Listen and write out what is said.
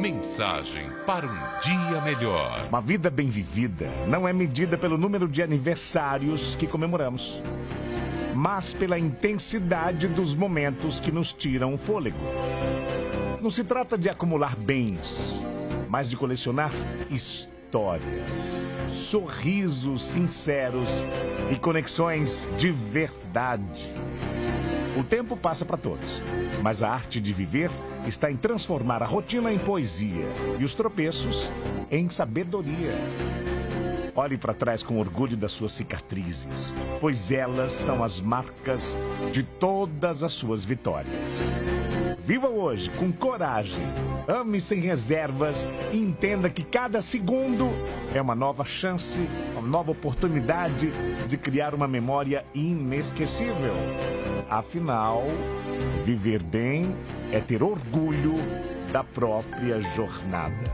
Mensagem para um dia melhor. Uma vida bem vivida não é medida pelo número de aniversários que comemoramos, mas pela intensidade dos momentos que nos tiram o fôlego. Não se trata de acumular bens, mas de colecionar histórias, sorrisos sinceros e conexões de verdade. O tempo passa para todos, mas a arte de viver está em transformar a rotina em poesia e os tropeços em sabedoria. Olhe para trás com orgulho das suas cicatrizes, pois elas são as marcas de todas as suas vitórias. Viva hoje com coragem, ame sem reservas e entenda que cada segundo é uma nova chance, uma nova oportunidade de criar uma memória inesquecível. Afinal, viver bem é ter orgulho da própria jornada.